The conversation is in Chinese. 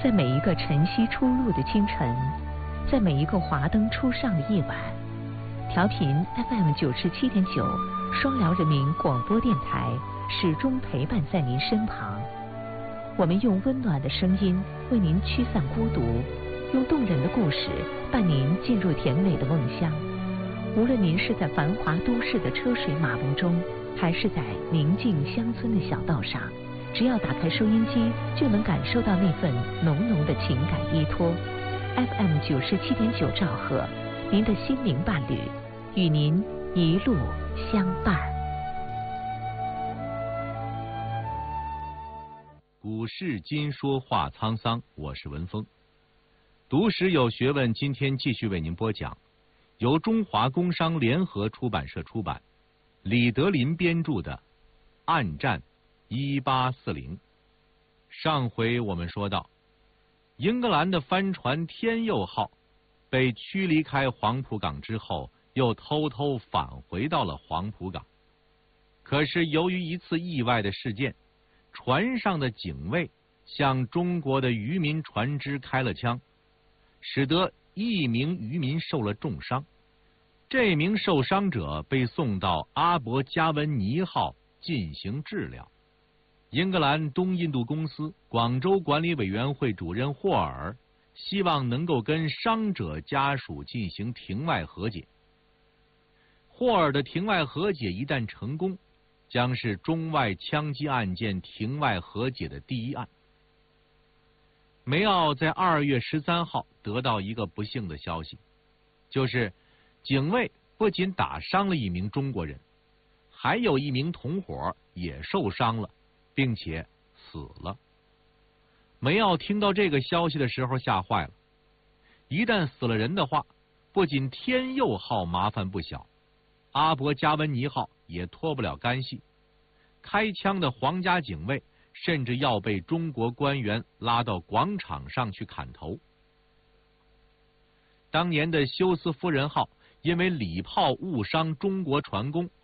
在每一个晨曦初露的清晨，在每一个华灯初上的夜晚，调频 FM97.9双辽人民广播电台始终陪伴在您身旁。我们用温暖的声音为您驱散孤独，用动人的故事伴您进入甜美的梦乡。无论您是在繁华都市的车水马龙中，还是在宁静乡村的小道上，只要打开收音机，就能感受到那份浓浓的情感依托。FM97.9兆赫，您的心灵伴侣，与您一路相伴。 古世今说话沧桑，我是文峰。读史有学问，今天继续为您播讲，由中华工商联合出版社出版，李德林编著的《暗战1840》。上回我们说到，英格兰的帆船天佑号被驱离开黄埔港之后，又偷偷返回到了黄埔港。可是由于一次意外的事件，船上的警卫向中国的渔民船只开了枪，使得一名渔民受了重伤。这名受伤者被送到阿伯加温尼号进行治疗。英格兰东印度公司广州管理委员会主任霍尔希望能够跟伤者家属进行庭外和解。霍尔的庭外和解一旦成功，将是中外枪击案件庭外和解的第一案。梅奥在2月13号得到一个不幸的消息，就是警卫不仅打伤了一名中国人，还有一名同伙也受伤了，并且死了。梅奥听到这个消息的时候吓坏了，一旦死了人的话，不仅天佑号麻烦不小，阿伯加温尼号也脱不了干系。开枪的皇家警卫甚至要被中国官员拉到广场上去砍头。当年的休斯夫人号因为礼炮误伤中国船工，